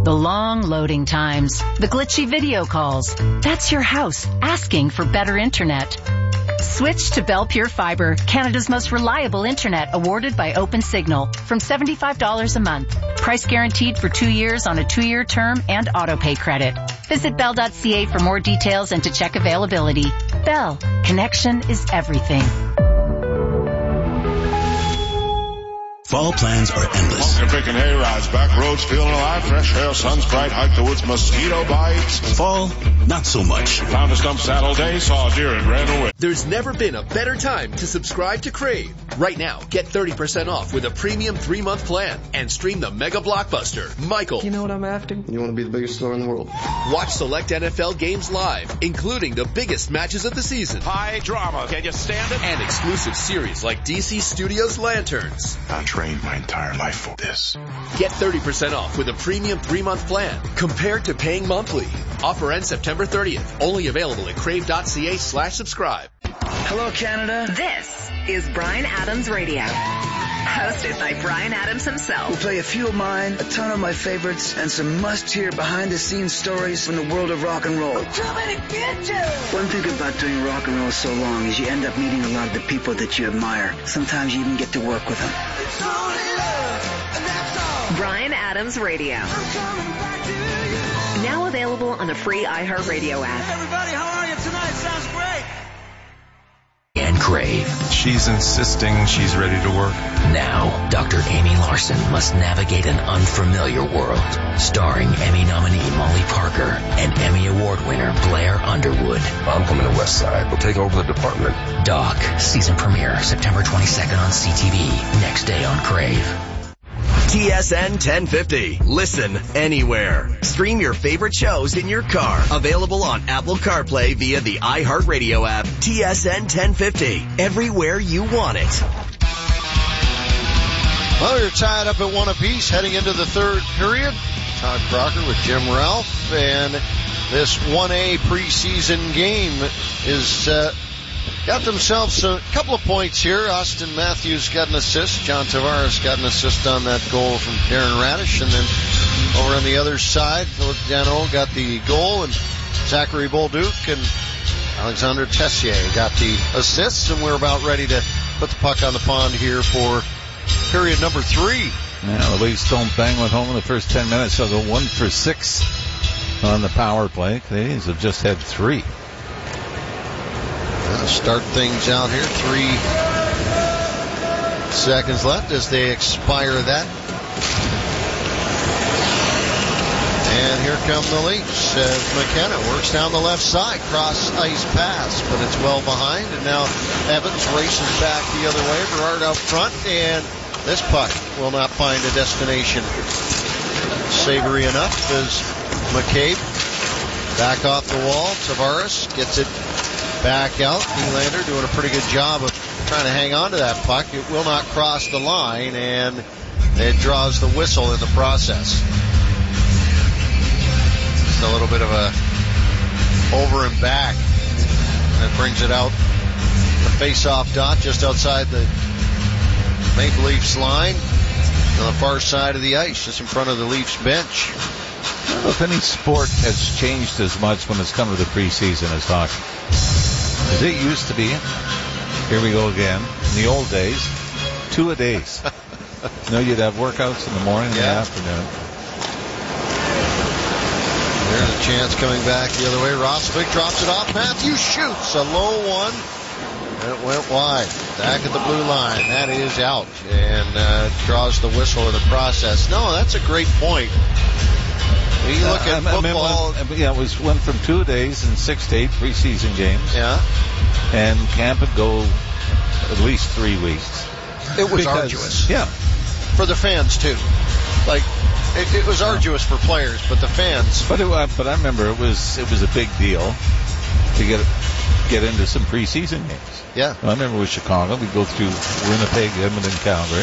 The long loading times, the glitchy video calls. That's your house asking for better internet. Switch to Bell Pure Fiber, Canada's most reliable internet, awarded by OpenSignal, from $75 a month. Price guaranteed for 2 years on a 2-year term and auto-pay credit. Visit bell.ca for more details and to check availability. Bell, connection is everything. Fall plans are endless. Walking, picking hay rides, back roads, feeling alive, fresh air, sun's bright, hike the woods, mosquito bites. Fall, not so much. Found a stump saddle day, saw a deer and ran away. There's never been a better time to subscribe to Crave. Right now, get 30% off with a premium 3-month plan and stream the mega blockbuster, Michael. You know what I'm after? You want to be the biggest star in the world. Watch select NFL games live, including the biggest matches of the season. High drama. Can you stand it? And exclusive series like DC Studios Lanterns. I trained my entire life for this. Get 30% off with a premium 3-month plan compared to paying monthly. Offer ends September 30th. Only available at crave.ca/subscribe. Hello, Canada. This is Bryan Adams Radio. Hosted by Bryan Adams himself. We'll play a few of mine, a ton of my favorites, and some must-hear behind-the-scenes stories from the world of rock and roll. One thing about doing rock and roll so long is you end up meeting a lot of the people that you admire. Sometimes you even get to work with them. Bryan Adams Radio. Now available on the free iHeartRadio app. Everybody, how are you tonight? Sounds great. And Crave. She's insisting she's ready to work. Now, Dr. Amy Larson must navigate an unfamiliar world. Starring Emmy nominee Molly Parker and Emmy Award winner Blair Underwood. I'm coming to West Side. We'll take over the department. Doc, season premiere September 22nd on CTV. Next day on Crave. TSN 1050. Listen anywhere. Stream your favorite shows in your car. Available on Apple CarPlay via the iHeartRadio app. TSN 1050. Everywhere you want it. Well, you're tied up at 1 apiece heading into the third period. Todd Crocker with Jim Ralph. And this 1A preseason game is got themselves a couple of points here. Austin Matthews got an assist. John Tavares got an assist on that goal from Darren Radish. And then over on the other side, Philip Dano got the goal, and Zachary Bolduc and Alexander Tessier got the assists. And we're about ready to put the puck on the pond here for period number 3. Yeah, the Leafs don't bang one home in the first 10 minutes. So go 1 for 6 on the power play. Canadians have just had 3. Start things out here. 3 seconds left as they expire that. And here come the Leafs as McKenna works down the left side. Cross ice pass, but it's well behind. And now Evans races back the other way. Berard out front, and this puck will not find a destination. Savory enough as McCabe back off the wall. Tavares gets it back out. Nylander doing a pretty good job of trying to hang on to that puck. It will not cross the line, and it draws the whistle in the process. Just a little bit of a over and back. And it brings it out the face-off dot just outside the Maple Leafs line on the far side of the ice, just in front of the Leafs bench. I don't know if any sport has changed as much when it's come to the preseason as hockey. As it used to be, here we go again, in the old days, 2-a-days. You'd have workouts in the morning and the afternoon. There's a chance coming back the other way. Roslovic drops it off. Matthews shoots a low one. And it went wide. Back at the blue line. That is out. And draws the whistle in the process. No, that's a great point. When you look at football. It went from 2 days and 6 to 8 preseason games. Yeah. And camp would go at least 3 weeks. It was arduous. Yeah. For the fans, too. Like, it was arduous for players, but the fans. But I remember it was a big deal to get into some preseason games. Yeah. I remember with Chicago, we'd go through Winnipeg, Edmonton, Calgary.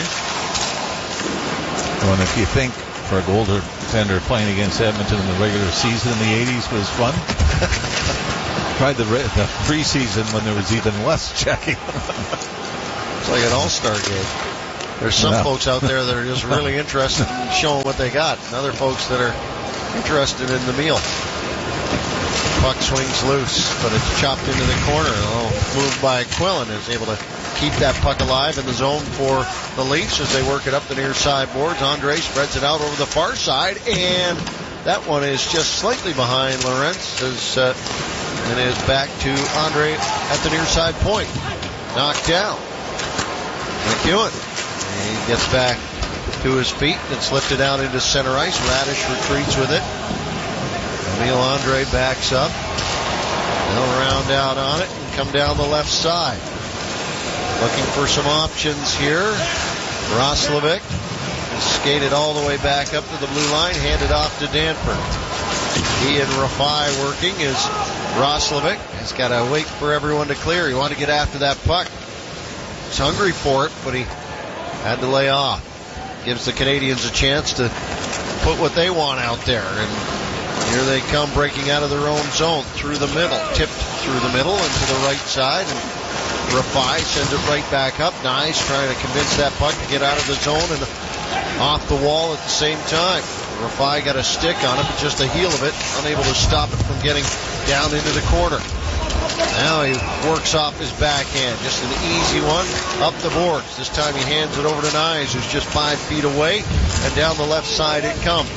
And if you think for a goaltender playing against Edmonton in the regular season in the 80s was fun, tried the preseason when there was even less checking. It's like an all-star game. There's some folks out there that are just really interested in showing what they got, and other folks that are interested in the meal. Puck swings loose, but it's chopped into the corner. A little move by Quillen is able to keep that puck alive in the zone for the Leafs as they work it up the near side boards. Andre spreads it out over the far side, and that one is just slightly behind Lorentz and is back to Andre at the near side point. Knocked down. McEwen. He gets back to his feet and it's lifted out into center ice. Radish retreats with it. Emil Andre backs up. They'll round out on it and come down the left side. Looking for some options here. Roslovic skated all the way back up to the blue line, handed off to Danford. He and Rafai working as Roslovic has got to wait for everyone to clear. He wanted to get after that puck. He's hungry for it, but he had to lay off. Gives the Canadians a chance to put what they want out there. And here they come breaking out of their own zone through the middle. Tipped through the middle and to the right side. And Rafai sends it right back up. Nice, trying to convince that puck to get out of the zone and off the wall at the same time. Rafai got a stick on it, but just the heel of it, unable to stop it from getting down into the corner. Now he works off his backhand. Just an easy one up the boards. This time he hands it over to Nyes, who's just 5 feet away, and down the left side it comes.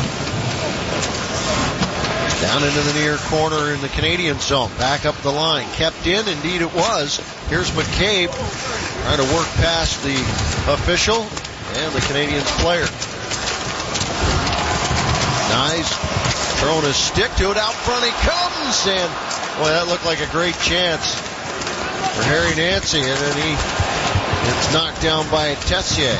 Down into the near corner in the Canadian zone. Back up the line. Kept in. Indeed it was. Here's McCabe trying to work past the official and the Canadians player. Nyes throwing his stick to it. Out front he comes. And boy, that looked like a great chance for Harry Nancy. And then it's knocked down by Tessier.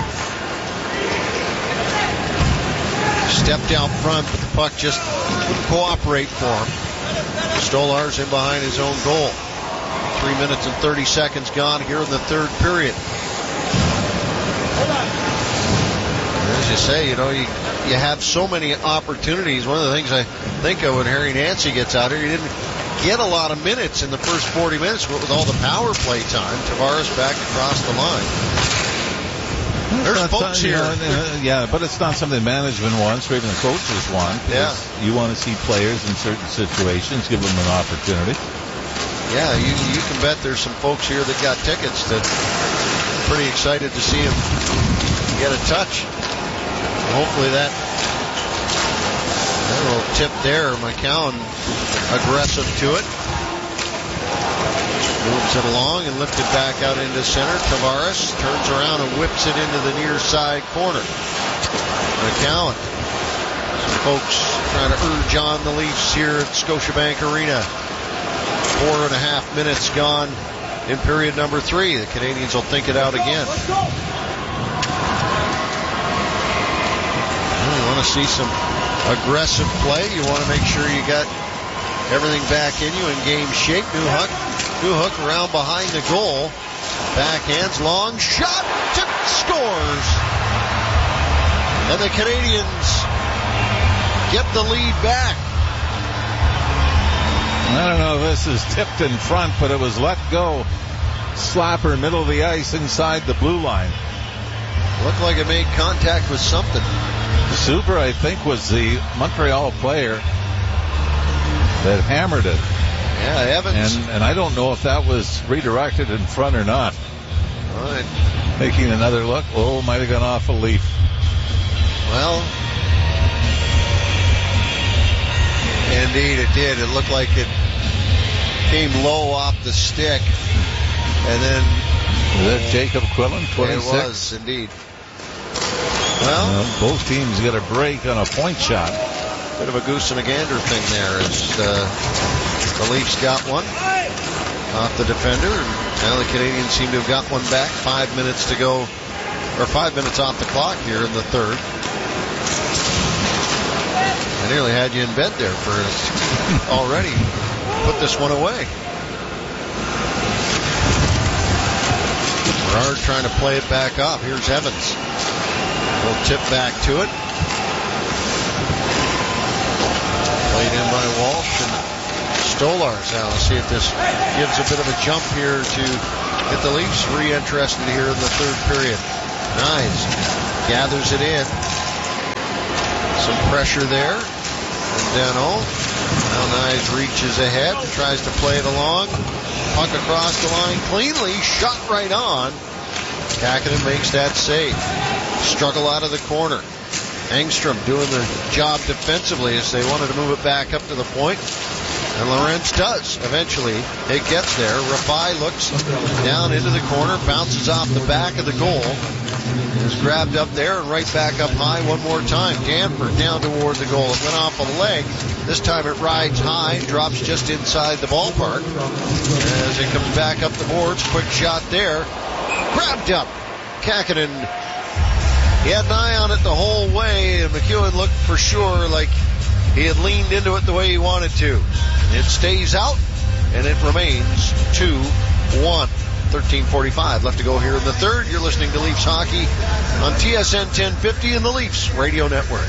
Stepped out front, but the puck just wouldn't cooperate for him. Stolarz in behind his own goal. 3 minutes and 30 seconds gone here in the third period. As you say, you have so many opportunities. One of the things I think of when Harry Nancy gets out here, he didn't get a lot of minutes in the first 40 minutes, but with all the power play time, Tavares back across the line. There's folks here. Yeah, but it's not something management wants or even the coaches want. Yeah. You want to see players in certain situations, give them an opportunity. Yeah, you can bet there's some folks here that got tickets that are pretty excited to see him get a touch. Hopefully that little tip there, McCown aggressive to it. Moves it along and lifted back out into center. Tavares turns around and whips it into the near side corner. McCown. Some folks trying to urge on the Leafs here at Scotiabank Arena. 4.5 minutes gone in period number 3. The Canadians will think it out again. You want to see some aggressive play. You want to make sure you got everything back in you in game shape. Newhook around behind the goal. Backhands, long shot, scores. And the Canadians get the lead back. I don't know if this is tipped in front, but it was let go. Slapper, middle of the ice, inside the blue line. Looked like it made contact with something. Zuber, I think, was the Montreal player that hammered it. Yeah, Evans. And I don't know if that was redirected in front or not. All right. Taking another look. Oh, might have gone off a Leaf. Well, indeed it did. It looked like it came low off the stick. And then... Was that Jacob Quillen, 26? It was, indeed. Well, both teams get a break on a point shot. Bit of a goose and a gander thing there as the Leafs got one off the defender. And now the Canadians seem to have got one back. 5 minutes to go, or 5 minutes off the clock here in the third. I nearly had you in bed there for already. Put this one away. Gerard trying to play it back off. Here's Evans. We'll tip back to it. Played in by Walsh and Stolarz. Now let's see if this gives a bit of a jump here to get the Leafs re-interested here in the third period. Nice. Gathers it in. Some pressure there. Dano. Now Knies reaches ahead, tries to play it along. Puck across the line cleanly, shot right on. Kähkönen makes that save. Struggle out of the corner. Engstrom doing the job defensively as they wanted to move it back up to the point. And Lorentz does. Eventually, it gets there. Rafai looks down into the corner, bounces off the back of the goal. Is grabbed up there and right back up high one more time. Danford down toward the goal. It went off a leg. This time it rides high, drops just inside the ballpark. As it comes back up the boards, quick shot there. Grabbed up. Kähkönen, he had an eye on it the whole way, and McEwen looked for sure like he had leaned into it the way he wanted to. It stays out, and it remains 2-1. 13:45 left to go here in the third. You're listening to Leafs Hockey on TSN 1050 and the Leafs Radio Network.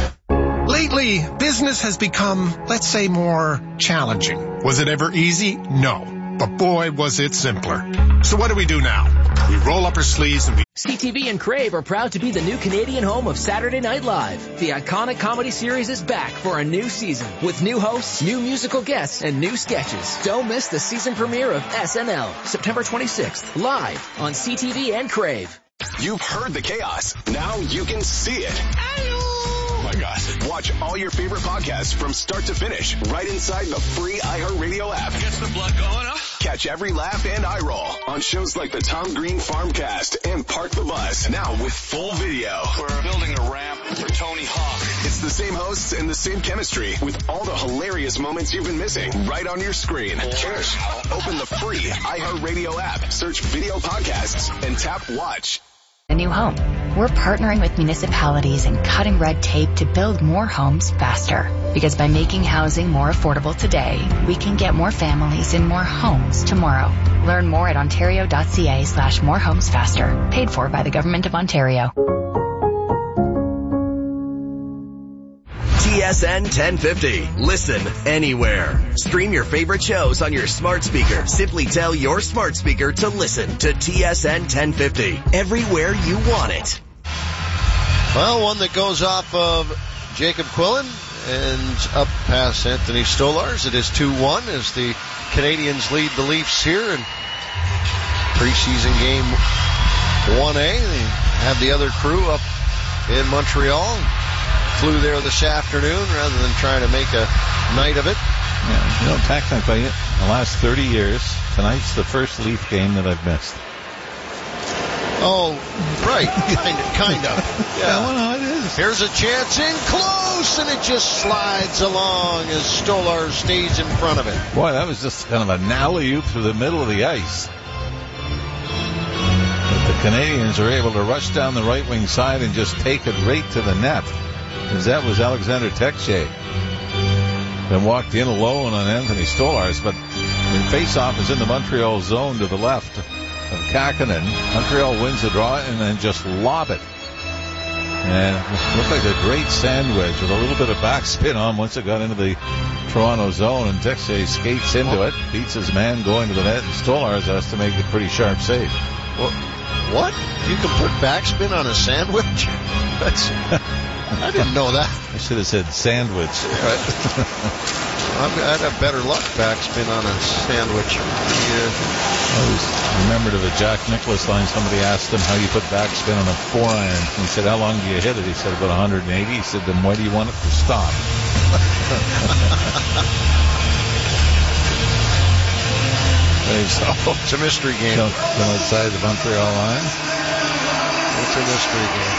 Lately, business has become, let's say, more challenging. Was it ever easy? No. But boy, was it simpler. So what do we do now? We roll up our sleeves and we... CTV and Crave are proud to be the new Canadian home of Saturday Night Live. The iconic comedy series is back for a new season with new hosts, new musical guests, and new sketches. Don't miss the season premiere of SNL, September 26th, live on CTV and Crave. You've heard the chaos. Now you can see it. Oh my God. Watch all your favorite podcasts from start to finish right inside the free iHeartRadio app. Gets the blood going, huh? Catch every laugh and eye roll on shows like the Tom Green Farmcast and Park the Bus. Now with full video. We're building a ramp for Tony Hawk. It's the same hosts and the same chemistry with all the hilarious moments you've been missing right on your screen. Cheers. Open the free iHeartRadio app, search video podcasts, and tap watch. A new home. We're partnering with municipalities and cutting red tape to build more homes faster. Because by making housing more affordable today, we can get more families in more homes tomorrow. Learn more at ontario.ca/morehomesfaster. Paid for by the Government of Ontario. TSN 1050. Listen anywhere. Stream your favorite shows on your smart speaker. Simply tell your smart speaker to listen to TSN 1050. Everywhere you want it. Well, one that goes off of Jacob Quillen and up past Anthony Stolarz. It is 2-1 as the Canadians lead the Leafs here in preseason game 1A. They have the other crew up in Montreal. Flew there this afternoon rather than trying to make a night of it. Yeah, you know, technically, in the last 30 years, tonight's the first Leaf game that I've missed. Oh, right. Kind of. Yeah, well, it is. Here's a chance in close, and it just slides along as Stolarz stays in front of it. Boy, that was just kind of an alley-oop through the middle of the ice. But the Canadians are able to rush down the right wing side and just take it right to the net. Because that was Alexander Texier. Then walked in alone on Anthony Stolarz, but the face-off is in the Montreal zone to the left of Kähkönen. Montreal wins the draw and then just lob it. And it looked like a great sandwich with a little bit of backspin on once it got into the Toronto zone, and Texier skates into it, beats his man going to the net, and Stolarz has to make a pretty sharp save. Well, what? You can put backspin on a sandwich? That's... I didn't know that. I should have said sandwich. Right. I'd have better luck backspin on a sandwich. Yeah. I always remembered of a Jack Nicklaus line. Somebody asked him how you put backspin on a 4-iron. He said, how long do you hit it? He said, about 180. He said, then why do you want it to stop? It's a mystery game. From outside the Montreal line. It's a mystery game.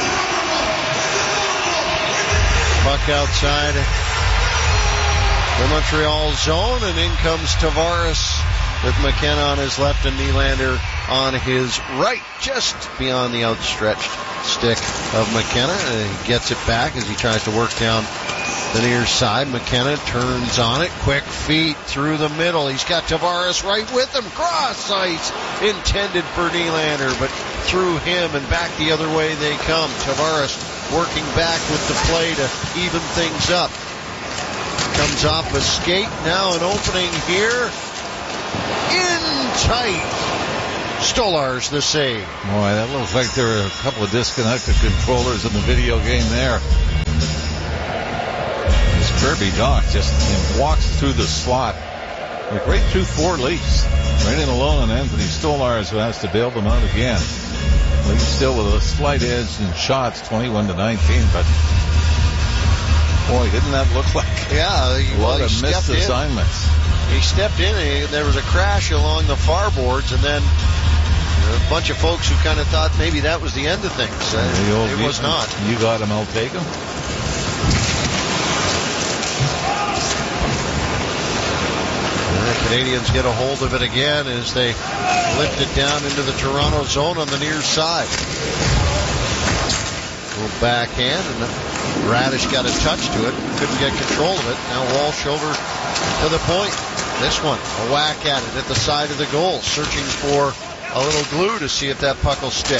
Puck outside the Montreal zone, and in comes Tavares with McKenna on his left and Nylander on his right, just beyond the outstretched stick of McKenna. And he gets it back as he tries to work down the near side. McKenna turns on it, quick feet through the middle. He's got Tavares right with him, cross ice, intended for Nylander, but through him and back the other way they come. Tavares working back with the play to even things up. Comes off a skate, now an opening here. In tight. Stolarz the save. Boy, that looks like there were a couple of disconnected controllers in the video game there. As Kirby Dach just walks through the slot, like right through 4 Leafs, right in alone on Anthony Stolarz, who has to bail them out again. Leafs still with a slight edge in shots, 21-19, but boy, didn't that look like a lot of missed assignments. He stepped in, and there was a crash along the far boards, and then a bunch of folks who kind of thought maybe that was the end of things. It was not. You got him, I'll take him. The Canadians get a hold of it again as they lift it down into the Toronto zone on the near side. A little backhand, and Radish got a touch to it. Couldn't get control of it. Now Walsh over to the point. This one, a whack at it at the side of the goal, searching for a little glue to see if that puck will stick.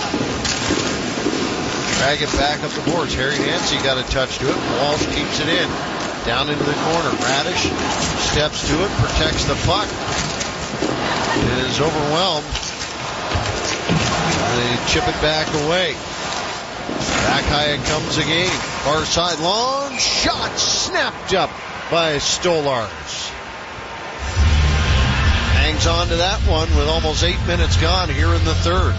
Drag it back up the boards. Harry Nancy got a touch to it. Walsh keeps it in. Down into the corner. Radish steps to it, protects the puck. Is overwhelmed. They chip it back away. Back high it comes again. Far side, long shot snapped up by Stolarz. Hangs on to that one with almost 8 minutes gone here in the third.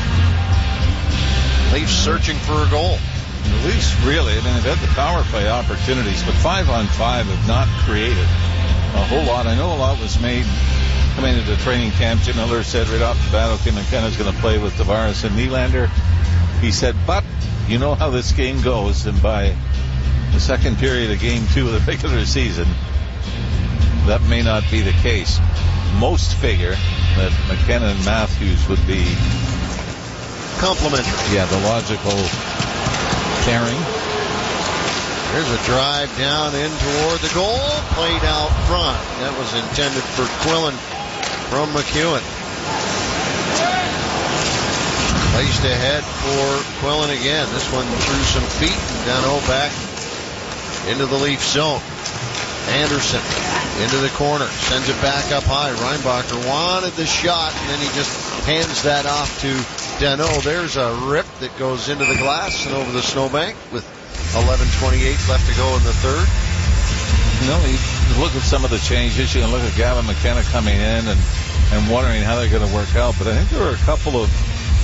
Leafs searching for a goal. The Leafs really, they've had the power play opportunities, but 5-on-5 have not created a whole lot. I know a lot was made coming into training camp. Jim Miller said right off the bat, okay, McKenna's going to play with Tavares and Nylander. He said, but you know how this game goes, and by the second period of game 2 of the regular season, that may not be the case. Most figure that McKenna and Matthews would be complementary. Yeah, the logical pairing. There's a drive down in toward the goal, played out front. That was intended for Quillen from McEwen. Placed ahead for Quillen again. This one through some feet. Dano back into the Leaf zone. Anderson into the corner. Sends it back up high. Reinbacher wanted the shot, and then he just hands that off to Dano. There's a rip that goes into the glass and over the snowbank with 11:28 left to go in the third. You know, you look at some of the changes. You can look at Gavin McKenna coming in and wondering how they're going to work out. But I think there are a couple of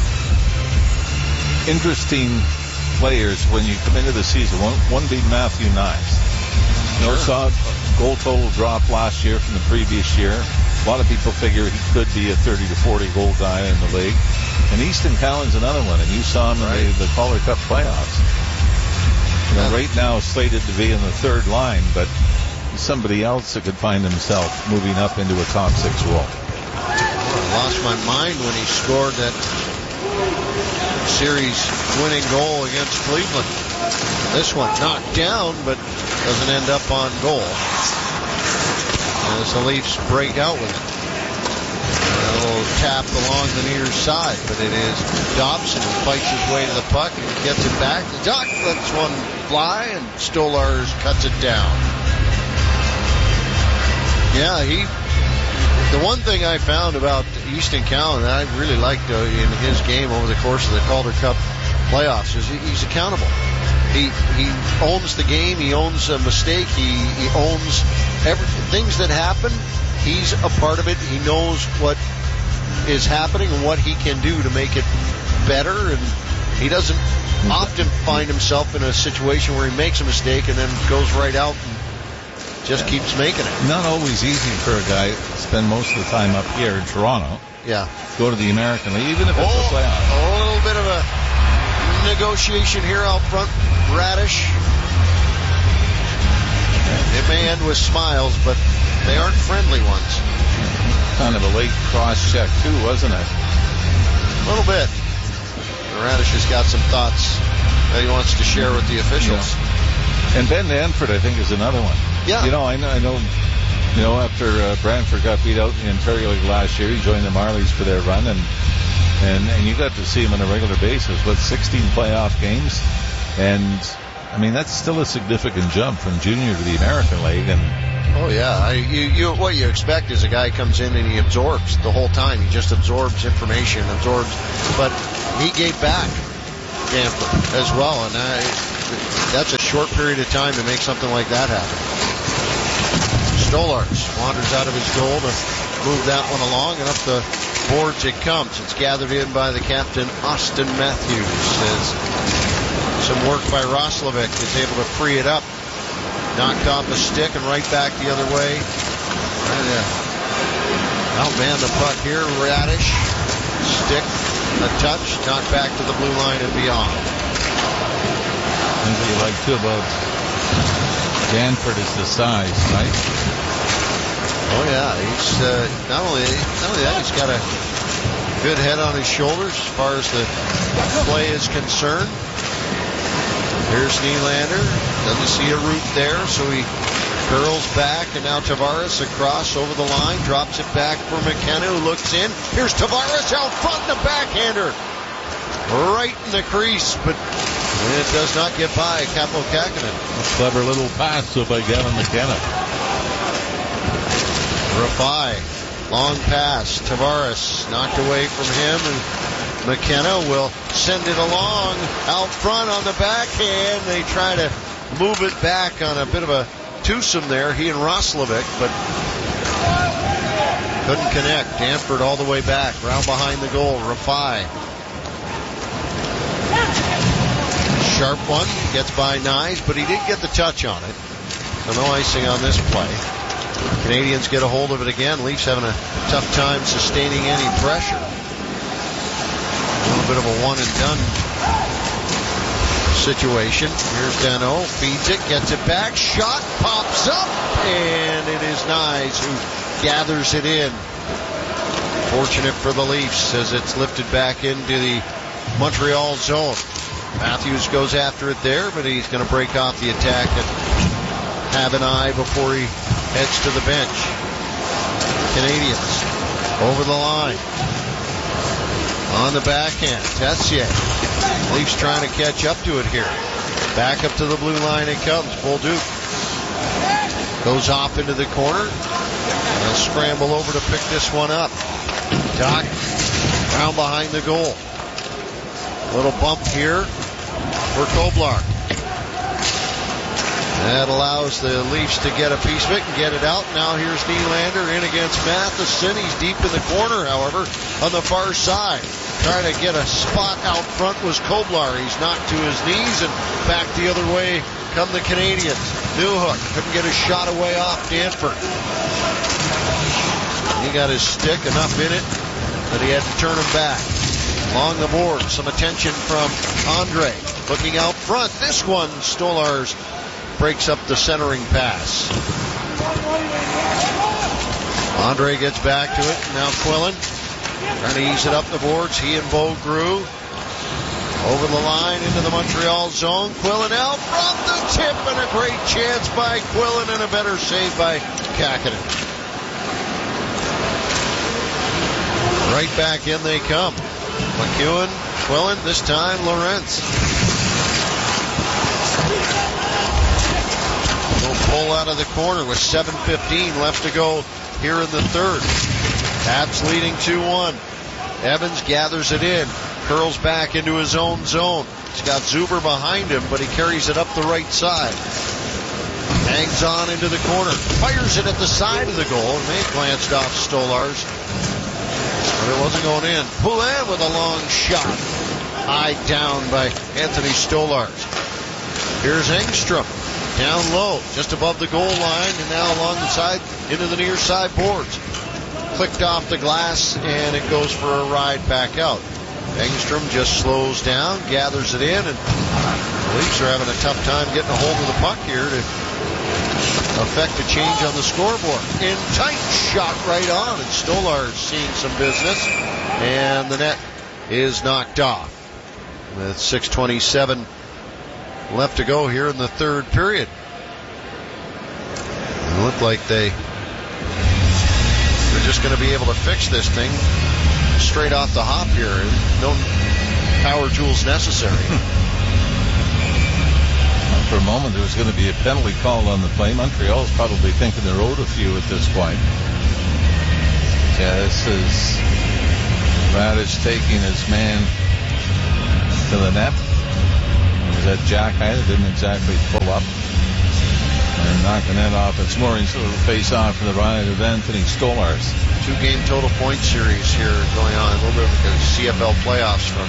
interesting players when you come into the season. One being Matthew Knies. You know, saw goal total drop last year from the previous year. A lot of people figure he could be a 30 to 40 goal guy in the league. And Easton Cowan's another one, and you saw him in the Calder Cup playoffs. You know, right now slated to be in the third line, but somebody else that could find himself moving up into a top 6 role. I lost my mind when he scored that series winning goal against Cleveland. This one knocked down, but doesn't end up on goal. As the Leafs break out with it. A little tap along the near side, but it is Dobson who fights his way to the puck and gets it back. The Duck lets one fly, and Stolarz cuts it down. Yeah, the one thing I found about Easton Cowan that I really liked in his game over the course of the Calder Cup playoffs is he's accountable. He owns the game. He owns a mistake. He owns things that happen. He's a part of it. He knows what is happening and what he can do to make it better. And he doesn't often find himself in a situation where he makes a mistake and then goes right out and just keeps making it. Not always easy for a guy to spend most of the time up here in Toronto. Yeah. Go to the American League, even if it's a playoff. A little bit of a negotiation here out front. Radish. It may end with smiles, but they aren't friendly ones. Kind of a late cross-check, too, wasn't it? A little bit. Radish has got some thoughts that he wants to share with the officials. Yeah. And Ben Danford, I think, is another one. Yeah. You know, I know, after Brantford got beat out in the Ontario League last year, he joined the Marlies for their run, and you got to see him on a regular basis with 16 playoff games. And, I mean, that's still a significant jump from junior to the American League. And oh, yeah. What you expect is a guy comes in and he absorbs the whole time. He just absorbs information, but he gave back, Danford, as well. And that's a short period of time to make something like that happen. Stolarz wanders out of his goal to move that one along, and up the boards it comes. It's gathered in by the captain, Austin Matthews. As some work by Roslovic is able to free it up. Knocked off a stick and right back the other way. Outman the puck here. Radish. Stick. A touch. Knocked back to the blue line and beyond. And what you like too about Danford is the size, right? Oh yeah, he's not only that, he's got a good head on his shoulders as far as the play is concerned. Here's Nylander, doesn't see a route there, so he curls back, and now Tavares across over the line, drops it back for McKenna, who looks in. Here's Tavares out front, the backhander right in the crease, but it does not get by Kaapo Kähkönen. A clever little pass by Gavin McKenna. Rafai, long pass. Tavares knocked away from him, and McKenna will send it along out front on the backhand. They try to move it back on a bit of a twosome there, he and Roslovic, but couldn't connect. Danford all the way back, round behind the goal. Rafai. Sharp one, gets by Nyes, but he did get the touch on it. So no icing on this play. Canadians get a hold of it again. Leafs having a tough time sustaining any pressure. A little bit of a one and done situation. Here's Danault, feeds it, gets it back, shot, pops up, and it is Nyes who gathers it in. Fortunate for the Leafs as it's lifted back into the Montreal zone. Matthews goes after it there, but he's going to break off the attack and have an eye before he heads to the bench. Canadians over the line. On the backhand, Tessier. Leafs trying to catch up to it here. Back up to the blue line it comes. Bolduc goes off into the corner. They'll scramble over to pick this one up. Doc round behind the goal. Little bump here for Koblar. That allows the Leafs to get a piece of it and get it out. Now here's Nylander in against Matheson. He's deep in the corner, however, on the far side. Trying to get a spot out front was Koblar. He's knocked to his knees, and back the other way come the Canadians. Newhook couldn't get a shot away off Danford. He got his stick enough in it that he had to turn him back. Along the board, some attention from Andre. Looking out front. This one, Stolarz breaks up the centering pass. Andre gets back to it. Now Quillen trying to ease it up the boards. He and Beaulieu over the line into the Montreal zone. Quillen out front, the tip, and a great chance by Quillen and a better save by Kähkönen. Right back in they come. McEwen, Quillen, this time Lorentz. Little pull out of the corner with 7:15 left to go here in the third. Habs leading 2-1. Evans gathers it in, curls back into his own zone. He's got Zuber behind him, but he carries it up the right side. Hangs on into the corner, fires it at the side of the goal, and they glanced off Stolarz. But it wasn't going in. Poulin with a long shot. Eyed down by Anthony Stolarz. Here's Engstrom. Down low, just above the goal line, and now along the side, into the near side boards. Clicked off the glass, and it goes for a ride back out. Engstrom just slows down, gathers it in, and the Leafs are having a tough time getting a hold of the puck here to affect a change on the scoreboard. In tight, shot right on, and Stolarz seeing some business, and the net is knocked off. With 6:27 left to go here in the third period. It looked like they're just going to be able to fix this thing straight off the hop here. No power tools necessary. For a moment, there was going to be a penalty call on the play. Montreal's probably thinking they're owed a few at this point. Yeah, this is Radish taking his man to the net. Was that Jack Hyde that didn't exactly pull up? And knocking that off. It's Mooring's little face-off for the right of Anthony Stolars. 2-game total point series here going on. A little bit of the CFL playoffs from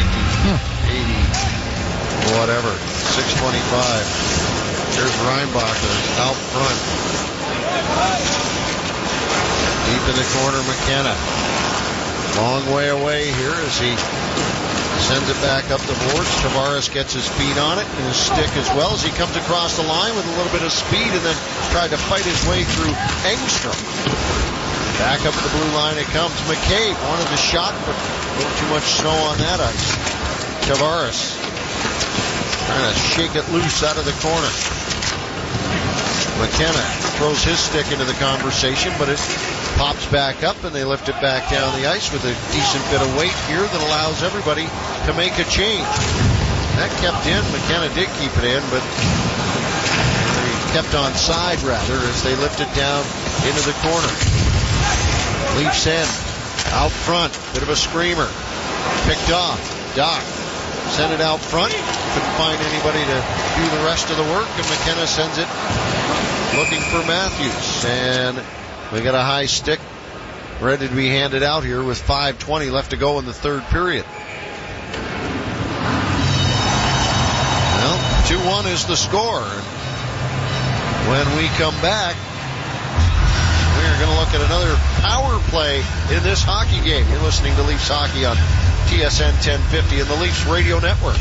1980, whatever. 6:25. Here's Reinbacher out front. Deep in the corner, McKenna. Long way away here as he sends it back up the boards. Tavares gets his feet on it and his stick as well as he comes across the line with a little bit of speed and then tried to fight his way through Engstrom. Back up at the blue line it comes. McCabe wanted the shot, but a little too much snow on that ice. Tavares trying to shake it loose out of the corner. McKenna throws his stick into the conversation, but it pops back up and they lift it back down the ice with a decent bit of weight here that allows everybody to make a change. That kept in. McKenna did keep it in, but they kept on side rather as they lifted down into the corner. Leafs end. Out front. Bit of a screamer. Picked off. Doc sent it out front. Couldn't find anybody to do the rest of the work, and McKenna sends it looking for Matthews. And we got a high stick ready to be handed out here with 5:20 left to go in the third period. Well, 2-1 is the score. When we come back, we're going to look at another power play in this hockey game. You're listening to Leafs Hockey on TSN 1050 and the Leafs Radio Network.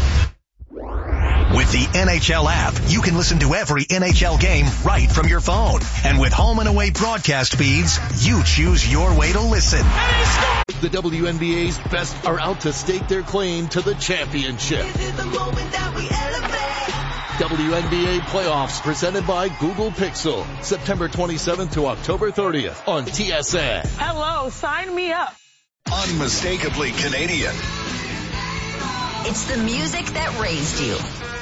With the NHL app, you can listen to every NHL game right from your phone. And with home and away broadcast feeds, you choose your way to listen. The WNBA's best are out to stake their claim to the championship. WNBA playoffs presented by Google Pixel. September 27th to October 30th on TSN. Hello, sign me up. Unmistakably Canadian. It's the music that raised you.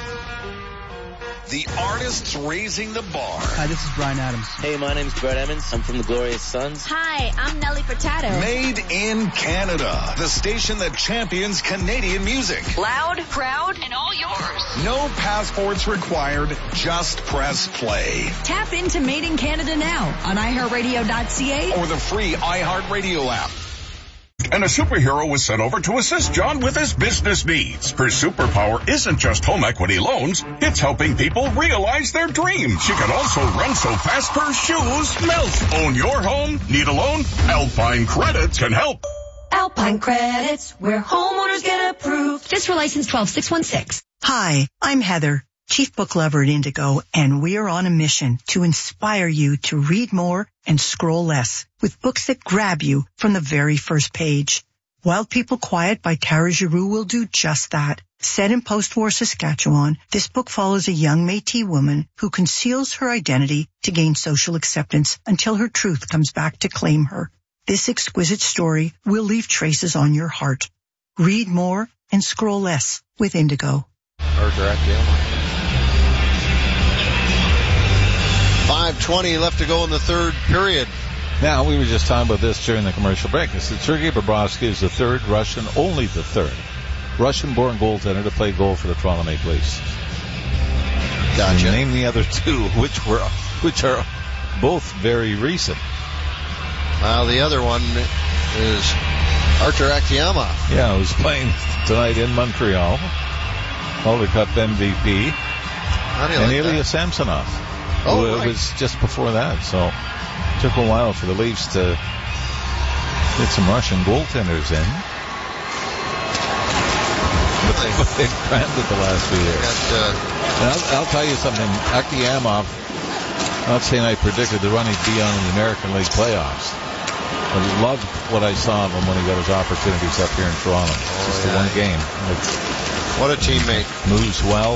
The artists raising the bar. Hi, this is Brian Adams. Hey, my name's Brett Emmons. I'm from the Glorious Sons. Hi, I'm Nelly Furtado. Made in Canada. The station that champions Canadian music. Loud, proud, and all yours. No passports required. Just press play. Tap into Made in Canada now on iHeartRadio.ca or the free iHeartRadio app. And a superhero was sent over to assist John with his business needs. Her superpower isn't just home equity loans, it's helping people realize their dreams. She can also run so fast her shoes melt. Own your home? Need a loan? Alpine Credits can help. Alpine Credits, where homeowners get approved. FSRA license 12616. Hi, I'm Heather, Chief Book Lover at Indigo, and we are on a mission to inspire you to read more and scroll less with books that grab you from the very first page. Wild People Quiet by Tara Giroux will do just that. Set in post-war Saskatchewan, this book follows a young Métis woman who conceals her identity to gain social acceptance until her truth comes back to claim her. This exquisite story will leave traces on your heart. Read more and scroll less with Indigo. 5:20 left to go in the third period. Now, we were just talking about this during the commercial break. I said Sergei Bobrovsky is the third Russian, only the third Russian-born goaltender to play goal for the Toronto Maple Leafs. Gotcha. And name the other two, which are both very recent. The other one is Artur Akiyama. Yeah, who's playing tonight in Montreal. Calder Cup MVP. And Ilya Samsonov. It was just before that, so it took a while for the Leafs to get some Russian goaltenders in. But they've crammed it the last few years. And I'll tell you something, Akiyama, not saying I predicted the run he'd be on in the American League playoffs, but I loved what I saw of him when he got his opportunities up here in Toronto. Just the one game. What a teammate. Moves well.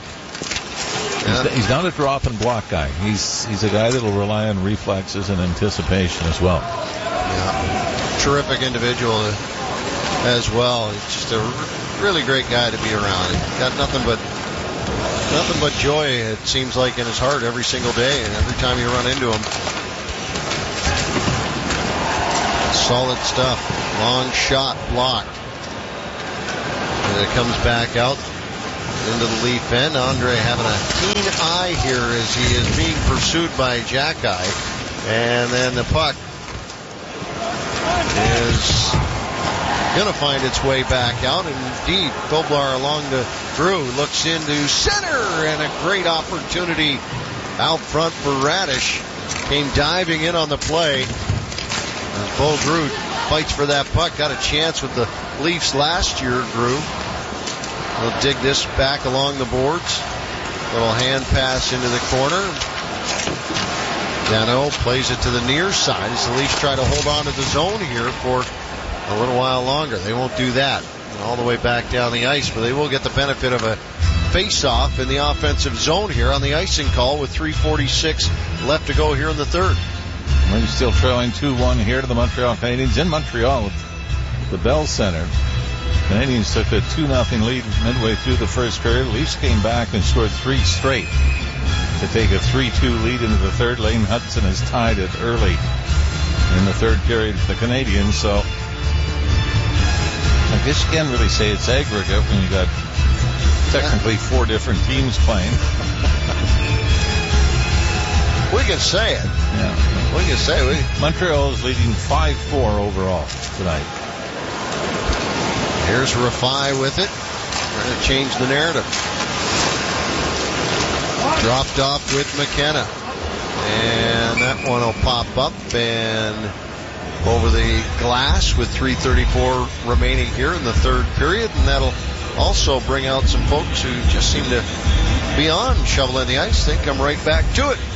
He's not a drop and block guy. He's a guy that'll rely on reflexes and anticipation as well. Yeah, terrific individual as well. He's just a really great guy to be around. He's got nothing but joy, it seems like, in his heart every single day, and every time you run into him. Solid stuff. Long shot blocked. And it comes back out. into the Leaf end. Andre having a keen eye here as he is being pursued by Jackeye. And then the puck is going to find its way back out. Indeed, Koblar along to Drew, looks into center, and a great opportunity out front for Radish. Came diving in on the play. As Bo Drew fights for that puck. Got a chance with the Leafs last year, Drew. They'll dig this back along the boards. Little hand pass into the corner. Dano plays it to the near side as the Leafs try to hold on to the zone here for a little while longer. They won't do that. All the way back down the ice, but they will get the benefit of a face-off in the offensive zone here on the icing call with 3:46 left to go here in the third. We're still trailing 2-1 here to the Montreal Canadiens in Montreal at the Bell Center. Canadiens took a 2-0 lead midway through the first period. Leafs came back and scored 3 straight to take a 3-2 lead into the third. Lane Hudson has tied it early in the third period for the Canadiens. So I guess you can't really say it's aggregate when you got technically 4 different teams playing. We can say it. Yeah. We can say it. Montreal is leading 5-4 overall tonight. Here's Rafai with it. Trying to change the narrative. Dropped off with McKenna. And that one will pop up and over the glass with 3:34 remaining here in the third period. And that'll also bring out some folks who just seem to be on shoveling the ice. They come right back to it.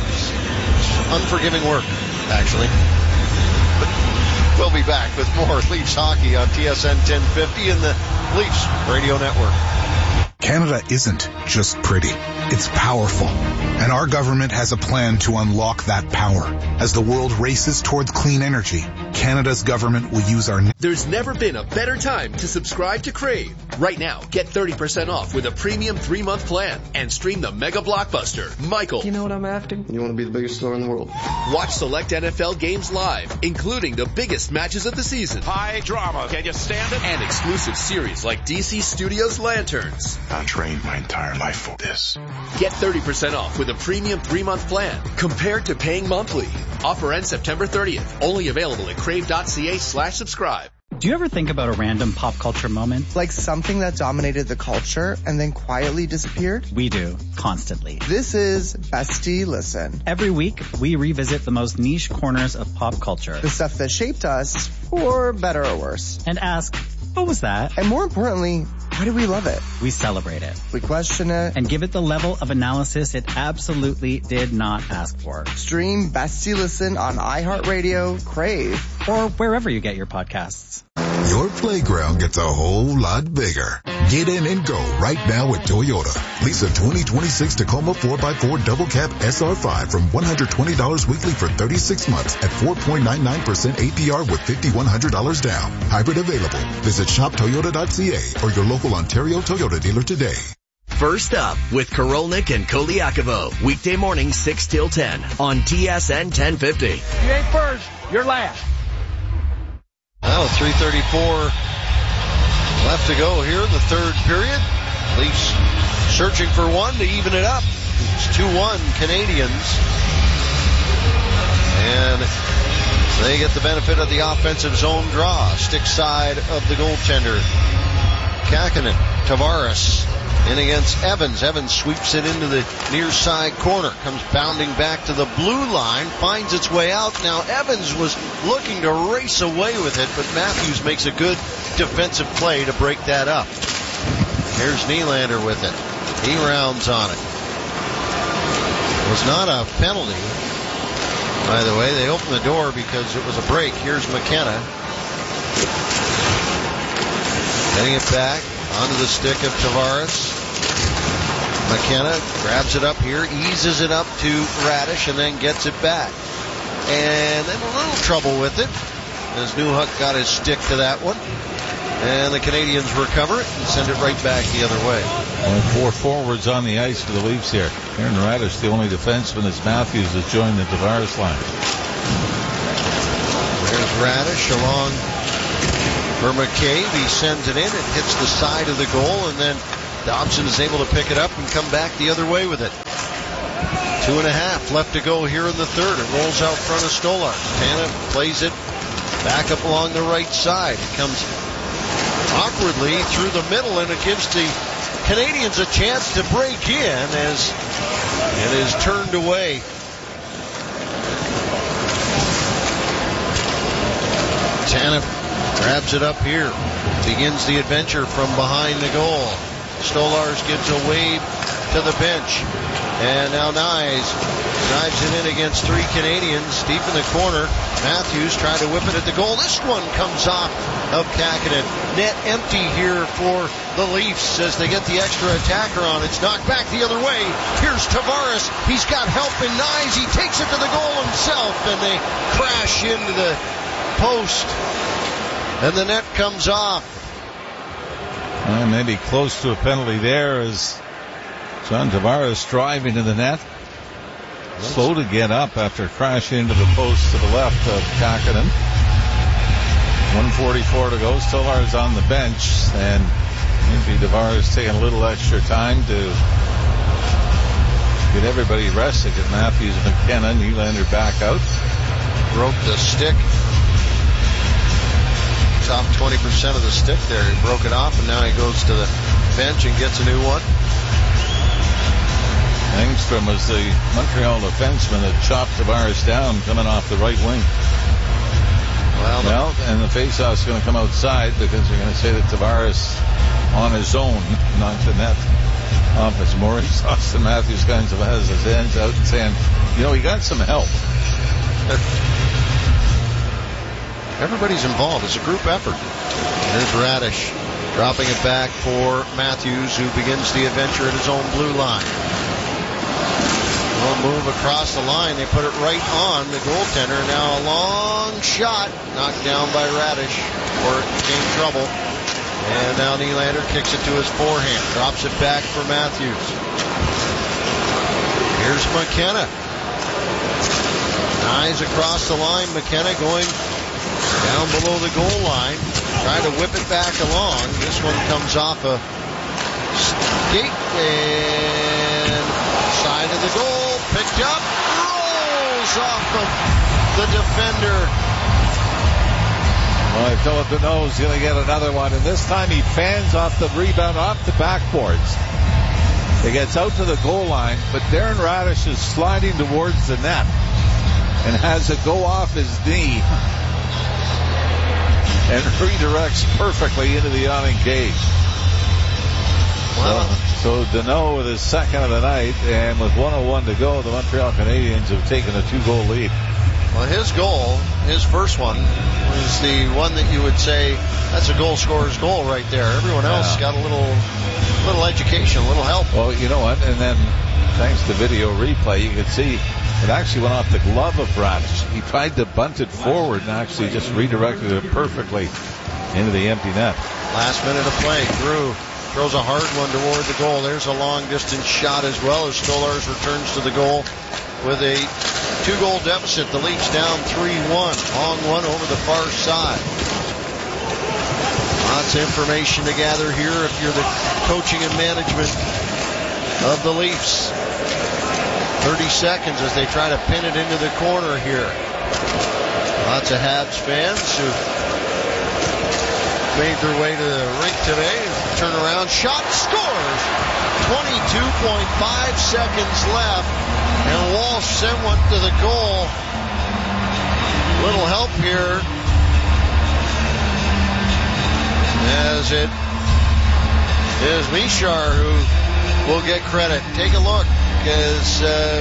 Unforgiving work, actually. But we'll be back with more Leafs hockey on TSN 1050 and the Leafs Radio Network. Canada isn't just pretty. It's powerful. And our government has a plan to unlock that power. As the world races towards clean energy, Canada's government will use our... There's never been a better time to subscribe to Crave. Right now, get 30% off with a premium 3-month plan and stream the mega blockbuster, Michael. You know what I'm after? You want to be the biggest star in the world. Watch select NFL games live, including the biggest matches of the season. High drama. Can you stand it? And exclusive series like DC Studios Lanterns. I trained my entire life for this. Get 30% off with a premium 3-month plan compared to paying monthly. Offer ends September 30th. Only available at crave.ca/subscribe. Do you ever think about a random pop culture moment? Like something that dominated the culture and then quietly disappeared? We do, constantly. This is Bestie Listen. Every week, we revisit the most niche corners of pop culture. The stuff that shaped us, for better or worse. And ask, what was that? And more importantly, why do we love it? We celebrate it. We question it. And give it the level of analysis it absolutely did not ask for. Stream Bestie Listen on iHeartRadio, Crave, or wherever you get your podcasts. Your playground gets a whole lot bigger. Get in and go right now with Toyota. Lease a 2026 Tacoma 4x4 Double Cab SR5 from $120 weekly for 36 months at 4.99% APR with $5,100 down. Hybrid available. Visit shoptoyota.ca or your local Ontario Toyota dealer today. First up with Korolnik and Koliakovo. Weekday morning 6 till 10 on TSN 1050. You ain't first, you're last. Now 3:34 left to go here in the third period. Leafs searching for one to even it up. It's 2-1 Canadiens. And they get the benefit of the offensive zone draw. Stick side of the goaltender. Kakinen, Tavares in against Evans. Evans sweeps it into the near side corner. Comes bounding back to the blue line. Finds its way out. Now Evans was looking to race away with it, but Matthews makes a good defensive play to break that up. Here's Nylander with it. He rounds on it. It was not a penalty. By the way, they opened the door because it was a break. Here's McKenna. Getting it back onto the stick of Tavares. McKenna grabs it up here, eases it up to Radish, and then gets it back. And then a little trouble with it as Newhook got his stick to that one. And the Canadiens recover it and send it right back the other way. Only 4 forwards on the ice for the Leafs here. Aaron Radish, the only defenseman, as Matthews has joined the Tavares line. There's Radish along for McCabe. He sends it in. It hits the side of the goal and then Dobson is able to pick it up and come back the other way with it. 2.5 left to go here in the third. It rolls out front of Stolarz. Tanev plays it back up along the right side. It comes awkwardly through the middle, and it gives the Canadians a chance to break in as it is turned away. Tanev grabs it up here. Begins the adventure from behind the goal. Stolarz gives a wave to the bench. And now Knies drives it in against 3 Canadians deep in the corner. Matthews trying to whip it at the goal. This one comes off of Kähkönen. Net empty here for the Leafs as they get the extra attacker on. It's knocked back the other way. Here's Tavares. He's got help in Knies. He takes it to the goal himself, and they crash into the post. And the net comes off. Maybe close to a penalty there as John Tavares driving to the net. Slow to get up after crashing into the post to the left of Kähkönen. 1:44 to go. Stolarz on the bench, and maybe Tavares taking a little extra time to get everybody rested. Get Matthews and McKenna, Nylander back out. Broke the stick. Top 20% of the stick there. He broke it off, and now he goes to the bench and gets a new one. Engstrom was the Montreal defenseman that chopped Tavares down coming off the right wing. Well, and the faceoff's going to come outside because they're going to say that Tavares on his own knocked the net off as Maurice Austin Matthews kind of has his hands out and saying, he got some help. Everybody's involved. It's a group effort. There's Radish dropping it back for Matthews, who begins the adventure at his own blue line. Move across the line. They put it right on the goaltender. Now a long shot knocked down by Radish, or it became trouble. And now Nylander kicks it to his forehand. Drops it back for Matthews. Here's McKenna. Eyes across the line. McKenna going down below the goal line. Trying to whip it back along. This one comes off a skate and side of the goal. Picked up, rolls off of the defender. Well, Philip Deneau's going to get another one, and this time he fans off the rebound, off the backboards. It gets out to the goal line, but Darren Radish is sliding towards the net and has it go off his knee and redirects perfectly into the awning cage. Wow. So Deneau with his second of the night, and with 1:01 to go, the Montreal Canadiens have taken a 2-goal lead. Well, his goal, his first one, was the one that you would say, that's a goal scorer's goal right there. Everyone else got a little education, a little help. Well, you know what? And then, thanks to video replay, you could see it actually went off the glove of Radish. He tried to bunt it forward and actually just redirected it perfectly into the empty net. Last minute of play, Drew throws a hard one toward the goal. There's a long-distance shot as well as Stolarz returns to the goal with a 2-goal deficit. The Leafs down 3-1. Long one over the far side. Lots of information to gather here if you're the coaching and management of the Leafs. 30 seconds as they try to pin it into the corner here. Lots of Habs fans who made their way to the rink today. Turnaround shot, scores! 22.5 seconds left, and Walsh sent one to the goal. Little help here as it is Mishar who will get credit. Take a look as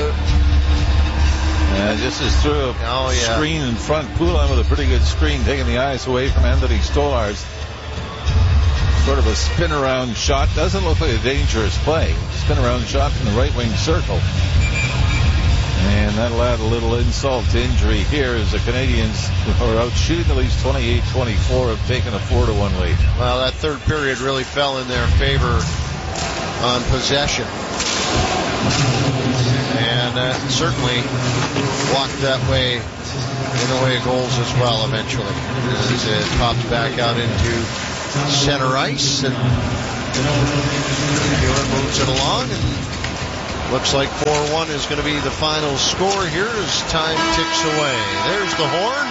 this is through a screen in front. Poulin with a pretty good screen, taking the eyes away from Anthony Stolarz. Sort of a spin-around shot. Doesn't look like a dangerous play. Spin-around shot from the right wing circle. And that'll add a little insult to injury here as the Canadians are out shooting the Leafs 28-24, have taken a 4-1 lead. Well, that third period really fell in their favor on possession. And certainly walked that way in the way of goals as well eventually. As it popped back out into center ice, and Mueller moves it along, and looks like 4-1 is going to be the final score here as time ticks away. There's the horn.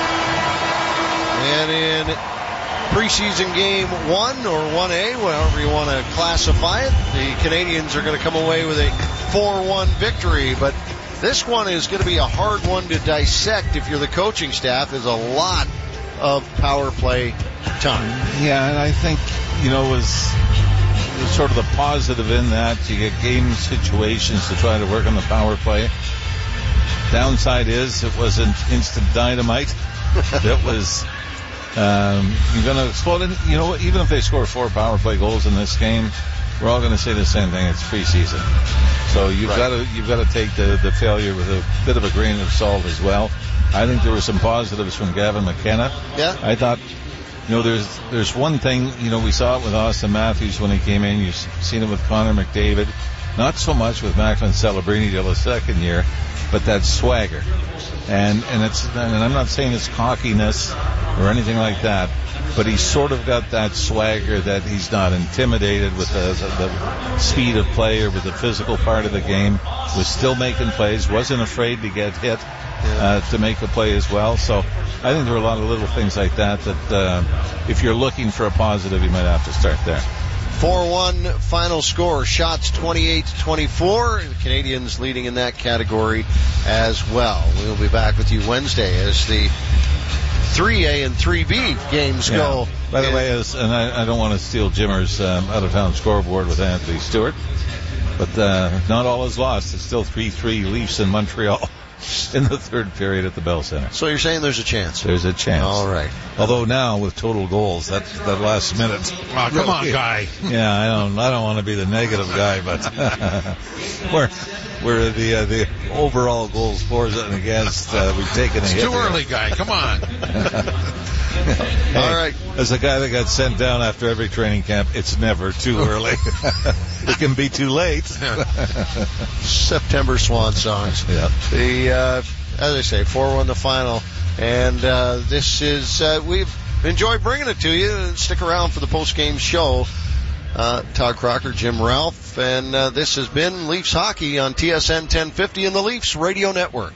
And in preseason game 1 or 1A, however you want to classify it, the Canadians are going to come away with a 4-1 victory. But this one is going to be a hard one to dissect if you're the coaching staff. There's a lot of power play time. Yeah, and I think, was sort of the positive in that you get game situations to try to work on the power play. Downside is it wasn't instant dynamite. It was you're going to explode it. Even if they score 4 power play goals in this game, we're all going to say the same thing. It's preseason, so you've got to take the failure with a bit of a grain of salt as well. I think there were some positives from Gavin McKenna. Yeah, I thought. There's one thing, we saw it with Austin Matthews when he came in. You've seen it with Connor McDavid. Not so much with Macklin Celebrini till the second year, but that swagger. And I'm not saying it's cockiness or anything like that, but he's sort of got that swagger that he's not intimidated with the speed of play or with the physical part of the game. Was still making plays, wasn't afraid to get hit. To make a play as well. So I think there were a lot of little things like that if you're looking for a positive, you might have to start there. 4-1 final score. Shots 28-24. The Canadians leading in that category as well. We'll be back with you Wednesday as the 3A and 3B games go. By the way, and I don't want to steal Jimmer's out-of-town scoreboard with Anthony Stewart, but not all is lost. It's still 3-3 Leafs in Montreal in the third period at the Bell Center. So you're saying there's a chance? There's a chance. All right. Although now with total goals, that last minute. Oh, come on, guy. Yeah, I don't want to be the negative guy, but we're the overall goals for and against. We've taken a hit. It's too early, guy. Come on. Hey, all right. As a guy that got sent down after every training camp, it's never too early. It can be too late. September swan songs. Yeah. As I say, 4-1 the final. And this is, we've enjoyed bringing it to you. Stick around for the post-game show. Todd Crocker, Jim Ralph, and this has been Leafs Hockey on TSN 1050 and the Leafs Radio Network.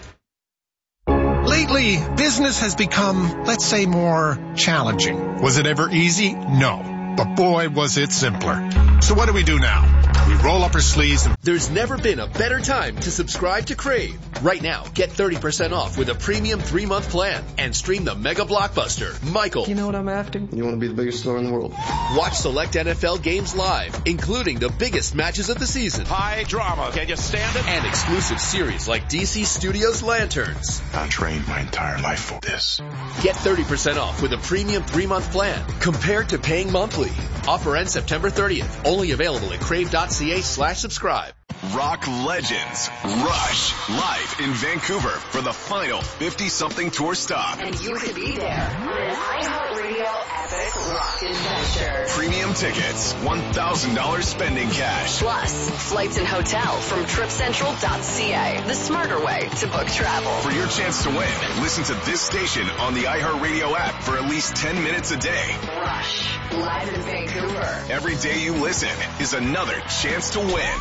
Lately, business has become, let's say, more challenging. Was it ever easy? No. But boy, was it simpler. So what do we do now? We roll up our sleeves and... There's never been a better time to subscribe to Crave. Right now, get 30% off with a premium 3-month plan and stream the mega blockbuster, Michael. You know what I'm after? You want to be the biggest store in the world. Watch select NFL games live, including the biggest matches of the season. High drama. Can you stand it? And exclusive series like DC Studios Lanterns. I trained my entire life for this. Get 30% off with a premium 3-month plan compared to paying monthly. Offer ends September 30th. Only available at crave.ca/subscribe. Rock legends Rush live in Vancouver for the final 50-something tour stop. And you could be there on an iHeartRadio epic rock adventure. Premium tickets, $1,000 spending cash. Plus, flights and hotel from tripcentral.ca. The smarter way to book travel. For your chance to win, listen to this station on the iHeartRadio app for at least 10 minutes a day. Rush, live in Vancouver. Every day you listen is another chance to win.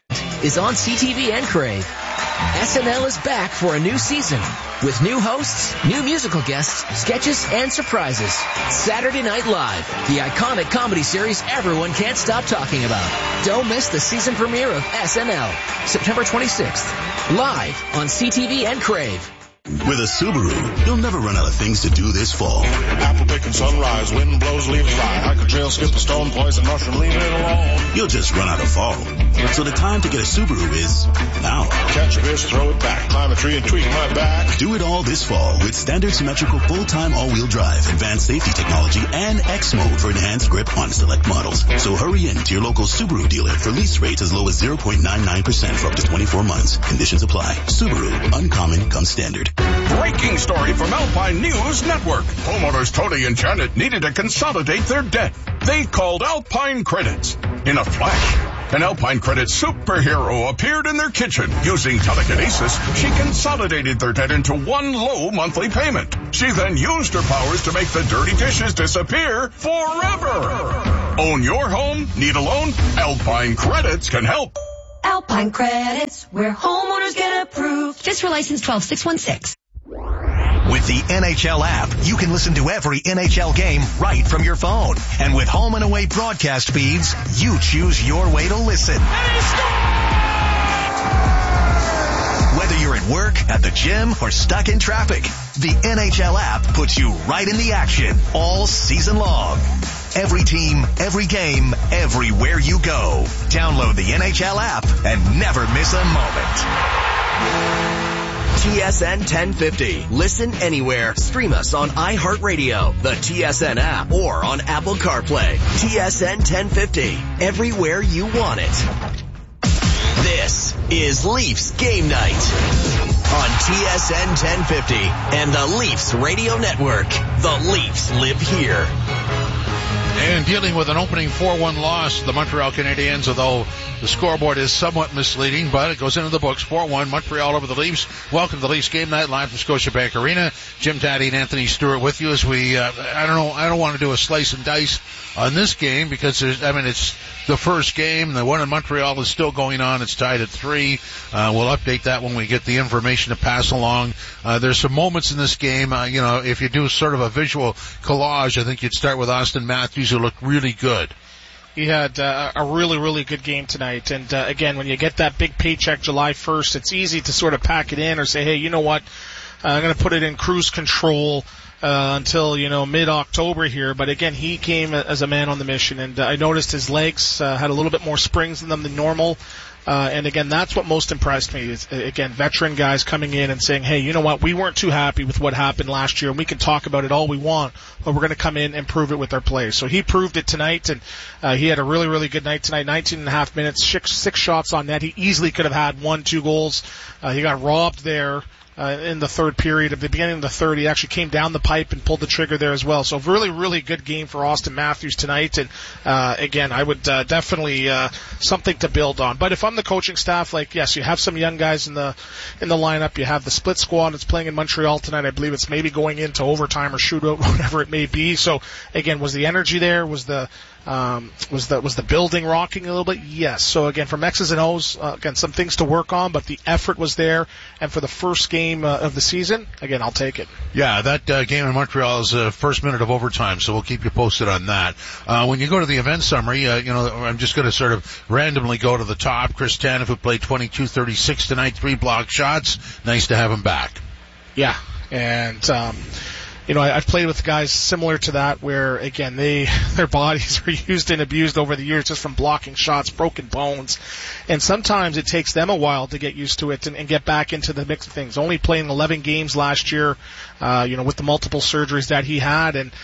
Is on CTV and Crave. SNL is back for a new season with new hosts, new musical guests, sketches, and surprises. Saturday Night Live, the iconic comedy series everyone can't stop talking about. Don't miss the season premiere of SNL, September 26th, live on CTV and Crave. With a Subaru, you'll never run out of things to do this fall. Apple picking sunrise, wind blows, leaves fly. Hike a trail, skip a stone, poison mushroom, leave it alone. You'll just run out of fall. So the time to get a Subaru is now. Catch a fish, throw it back, climb a tree and tweak my back. Do it all this fall with standard symmetrical full-time all-wheel drive, advanced safety technology, and X mode for enhanced grip on select models. So hurry in to your local Subaru dealer for lease rates as low as 0.99% for up to 24 months. Conditions apply. Subaru, uncommon comes standard. Breaking story from Alpine News Network. Homeowners Tony and Janet needed to consolidate their debt. They called Alpine Credits. In a flash, an Alpine Credit superhero appeared in their kitchen. Using telekinesis, she consolidated their debt into one low monthly payment. She then used her powers to make the dirty dishes disappear forever. Own your home? Need a loan? Alpine Credits can help. Alpine Credits, where homeowners get approved. Fiscal license 12616. With the NHL app, you can listen to every NHL game right from your phone. And with home and away broadcast feeds, you choose your way to listen. Whether you're at work, at the gym, or stuck in traffic, the NHL app puts you right in the action all season long. Every team, every game, everywhere you go. Download the NHL app and never miss a moment. TSN 1050. Listen anywhere. Stream us on iHeartRadio, the TSN app, or on Apple CarPlay. TSN 1050. Everywhere you want it. This is Leafs Game Night on TSN 1050 and the Leafs Radio Network. The Leafs live here. And dealing with an opening 4-1 loss to the Montreal Canadiens, although the scoreboard is somewhat misleading, but it goes into the books. 4-1, Montreal over the Leafs. Welcome to the Leafs Game Night live from Scotiabank Arena. Jim Taddy and Anthony Stewart with you as we, I don't want to do a slice and dice on this game because it's the first game. The one in Montreal is still going on. It's tied at 3. We'll update that when we get the information to pass along. There's some moments in this game, if you do sort of a visual collage, I think you'd start with Austin Matthews, who looked really good. He had a really, really good game tonight. And again, when you get that big paycheck July 1st, it's easy to sort of pack it in or say, hey, you know what, I'm going to put it in cruise control until, mid-October here. But again, he came as a man on the mission. And I noticed his legs had a little bit more springs in them than normal. And again, that's what most impressed me is, again, veteran guys coming in and saying, hey, you know what, we weren't too happy with what happened last year, and we can talk about it all we want, but we're going to come in and prove it with our play. So he proved it tonight, and he had a really, really good night tonight, 19 and a half minutes, six shots on net. He easily could have had 1-2 goals. He got robbed there. In the third period, at the beginning of the third, he actually came down the pipe and pulled the trigger there as well. So really, really good game for Austin Matthews tonight. And again, I would definitely something to build on. But if I'm the coaching staff, yes, you have some young guys in the lineup. You have the split squad that's playing in Montreal tonight. I believe it's maybe going into overtime or shootout, whatever it may be. So again, was the energy there? Was the building rocking a little bit? Yes. So again, from X's and O's, again, some things to work on, but the effort was there. And for the first game of the season, again, I'll take it. Yeah, that game in Montreal is the first minute of overtime, so we'll keep you posted on that. When you go to the event summary, I'm just going to sort of randomly go to the top. Chris Tanev, who played 22-36 tonight, 3 blocked shots. Nice to have him back. Yeah, and I've played with guys similar to that where, again, their bodies were used and abused over the years just from blocking shots, broken bones. And sometimes it takes them a while to get used to it and get back into the mix of things. Only playing 11 games last year, with the multiple surgeries that he had. And,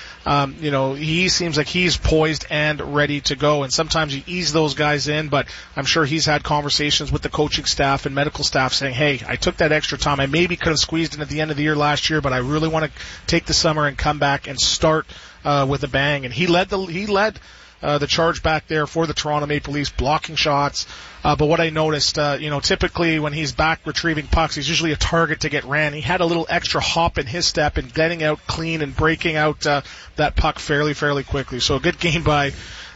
he seems like he's poised and ready to go. And sometimes you ease those guys in, but I'm sure he's had conversations with the coaching staff and medical staff saying, hey, I took that extra time. I maybe could have squeezed in at the end of the year last year, but I really want to take the summer and come back and start with a bang. And he led the charge back there for the Toronto Maple Leafs, blocking shots. But what I noticed, typically when he's back retrieving pucks, he's usually a target to get ran. He had a little extra hop in his step and getting out clean and breaking out that puck fairly quickly. So a good game by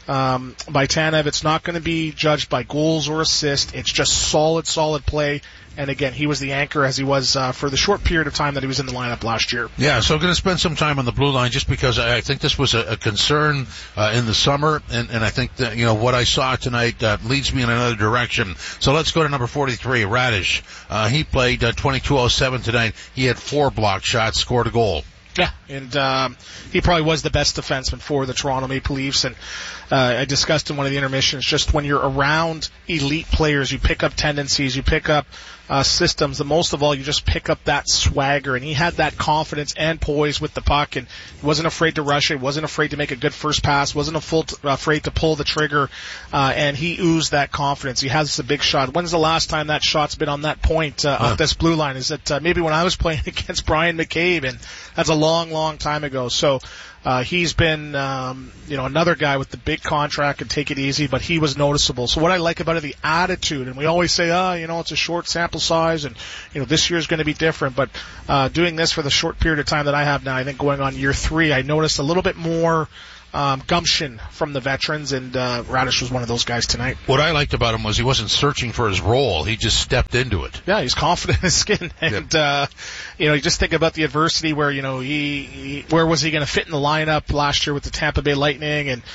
Tanev. It's not going to be judged by goals or assists. It's just solid play. And again, he was the anchor as he was for the short period of time that he was in the lineup last year. Yeah, so I'm going to spend some time on the blue line just because I think this was a concern in the summer, and I think that what I saw tonight leads me in another direction. So let's go to number 43, Radish. He played 22:07 tonight. He had 4 blocked shots, scored a goal. Yeah, and he probably was the best defenseman for the Toronto Maple Leafs. And I discussed in one of the intermissions, just when you're around elite players, you pick up tendencies, you pick up systems, and most of all, you just pick up that swagger. And he had that confidence and poise with the puck, and he wasn't afraid to rush it, wasn't afraid to make a good first pass, wasn't afraid to pull the trigger, and he oozed that confidence. He has a big shot. When's the last time that shot's been on that point off this blue line? Is it maybe when I was playing against Brian McCabe, and that's a long time ago. So he's been, another guy with the big contract and take it easy, but he was noticeable. So what I like about it, the attitude, and we always say, it's a short sample size, and, this year's going to be different, but doing this for the short period of time that I have now, I think going on year 3, I noticed a little bit more gumption from the veterans, and Radish was one of those guys tonight. What I liked about him was he wasn't searching for his role. He just stepped into it. Yeah, he's confident in his skin. And, you just think about the adversity where, where was he going to fit in the lineup last year with the Tampa Bay Lightning, and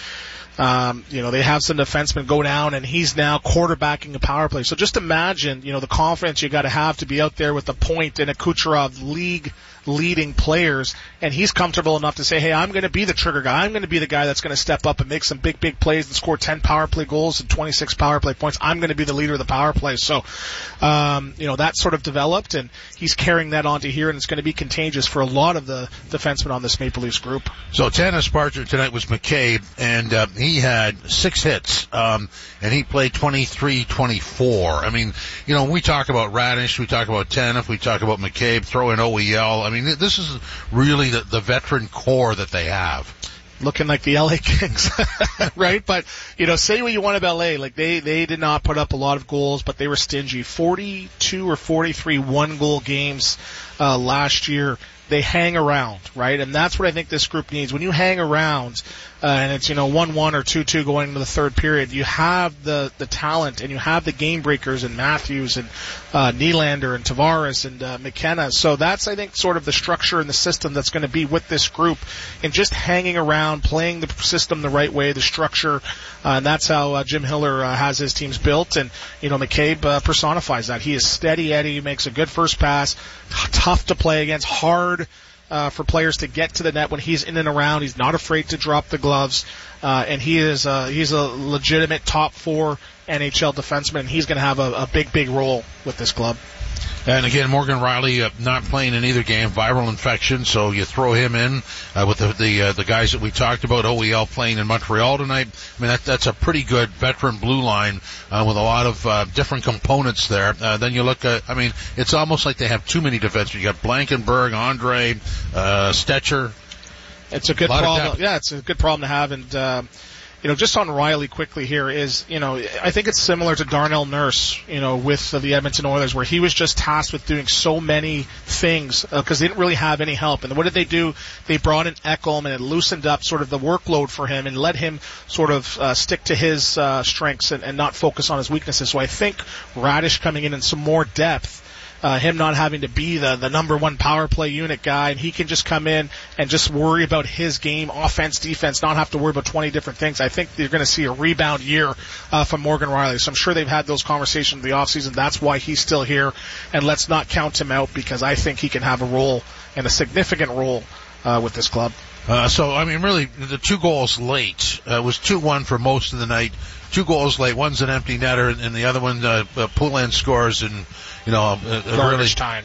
they have some defensemen go down, and he's now quarterbacking a power play. So just imagine, the confidence you got to have to be out there with the Point and a Kucherov league-leading players, and he's comfortable enough to say, hey, I'm going to be the trigger guy. I'm going to be the guy that's going to step up and make some big, big plays and score 10 power play goals and 26 power play points. I'm going to be the leader of the power play. So, that sort of developed, and he's carrying that on to here, and it's going to be contagious for a lot of the defensemen on this Maple Leafs group. So Tannis' partner tonight was McCabe, and he had 6 hits, and he played 23-24. I mean, we talk about Radish, we talk about Tanev, we talk about McCabe, throw in OEL. I mean, this is really the veteran core that they have. Looking like the LA Kings, right? But, say what you want about LA. Like, they did not put up a lot of goals, but they were stingy. 42 or 43 one-goal games last year. They hang around, right? And that's what I think this group needs. When you hang around, and it's, 1-1 or 2-2 going into the third period, you have the talent and you have the game breakers and Matthews and Nylander and Tavares and McKenna. So that's, I think, sort of the structure and the system that's going to be with this group, and just hanging around, playing the system the right way, the structure, and that's how Jim Hiller has his teams built. And, McCabe personifies that. He is steady Eddie, makes a good first pass, tough to play against, hard for players to get to the net when he's in and around. He's not afraid to drop the gloves, and he's a legitimate top 4 NHL defenseman, and he's going to have a big role with this club. And again, Morgan Riley not playing in either game, viral infection, so you throw him in with the guys that we talked about. OEL playing in Montreal tonight. I mean, that's a pretty good veteran blue line with a lot of different components there. Then you look at, it's almost like they have too many defensemen. You got Blankenberg, Andre, Stetcher. It's a good problem. Yeah, it's a good problem to have, and just on Riley quickly here is, I think it's similar to Darnell Nurse, with the Edmonton Oilers, where he was just tasked with doing so many things because they didn't really have any help. And what did they do? They brought in Ekholm, and it loosened up sort of the workload for him and let him sort of stick to his strengths and not focus on his weaknesses. So I think Radish coming in some more depth, him not having to be the number 1 power play unit guy, and he can just come in and just worry about his game, offense, defense, not have to worry about 20 different things. I think you're going to see a rebound year from Morgan Riley. So I'm sure they've had those conversations in the offseason. That's why he's still here, and let's not count him out, because I think he can have a role, and a significant role, with this club. Really, the 2 goals late was 2-1 for most of the night. 2 goals late. One's an empty netter, and the other one, Poulin scores, and garbage time.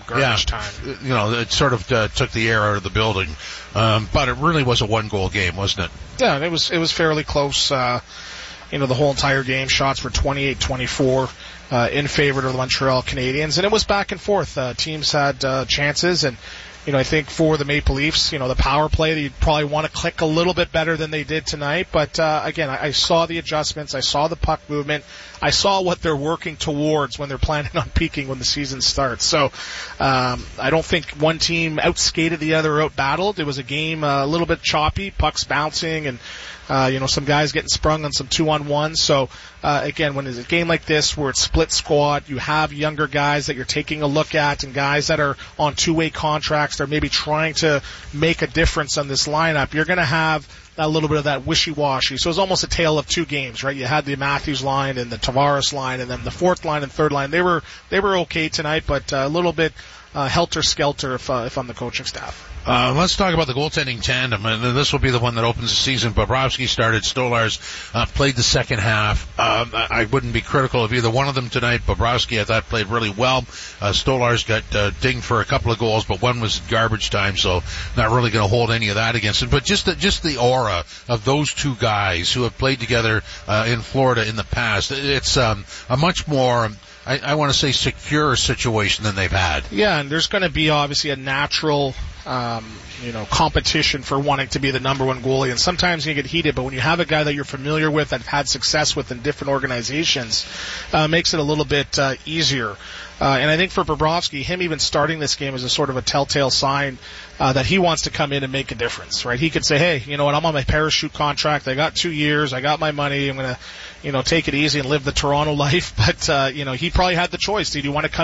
It sort of took the air out of the building. But it really was a 1-goal game, wasn't it? Yeah, it was fairly close. The whole entire game. Shots were 28-24 in favor of the Montreal Canadiens, and it was back and forth. Teams had chances, and I think for the Maple Leafs, the power play, they probably want to click a little bit better than they did tonight. But, again, I saw the adjustments. I saw the puck movement. I saw what they're working towards when they're planning on peaking when the season starts. So, I don't think one team outskated the other, out-battled. It was a game a little bit choppy, pucks bouncing, and some guys getting sprung on some 2-on-1. So, again, when it's a game like this where it's split squad, you have younger guys that you're taking a look at, and guys that are on 2-way contracts, they're maybe trying to make a difference on this lineup. You're going to have a little bit of that wishy-washy. So it's almost a tale of 2 games, right? You had the Matthews line and the Tavares line, and then the 4th line and 3rd line. They were okay tonight, but a little bit helter-skelter if I'm the coaching staff. Let's talk about the goaltending tandem, and this will be the one that opens the season. Bobrovsky started. Stolarz played the second half. I wouldn't be critical of either one of them tonight. Bobrovsky, I thought, played really well. Stolarz got dinged for a couple of goals, but one was garbage time, so not really going to hold any of that against him. But just the aura of those 2 guys who have played together in Florida in the past, it's a much more, I want to say, secure situation than they've had. Yeah, and there's going to be obviously a natural competition for wanting to be the number one goalie. And sometimes you get heated, but when you have a guy that you're familiar with, that have had success with in different organizations, makes it a little bit easier. And I think for Bobrovsky, him even starting this game is a sort of a telltale sign that he wants to come in and make a difference, right? He could say, hey, you know what, I'm on my parachute contract. I got 2 years. I got my money. I'm going to, take it easy and live the Toronto life. But, he probably had the choice. Did you want to come